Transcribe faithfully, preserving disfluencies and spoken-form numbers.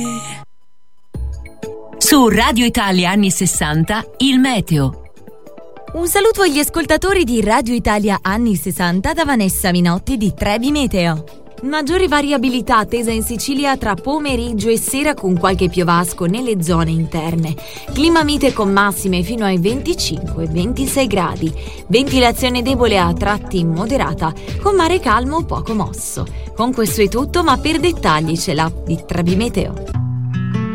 Su Radio Italia anni sessanta, il meteo. Un saluto agli ascoltatori di Radio Italia anni sessanta da Vanessa Minotti di Trebi Meteo. Maggiore variabilità attesa in Sicilia tra pomeriggio e sera con qualche piovasco nelle zone interne. Clima mite con massime fino ai venticinque ventisei gradi. Ventilazione debole a tratti moderata, con mare calmo poco mosso. Con questo è tutto, ma per dettagli c'è l'app di Trebi Meteo.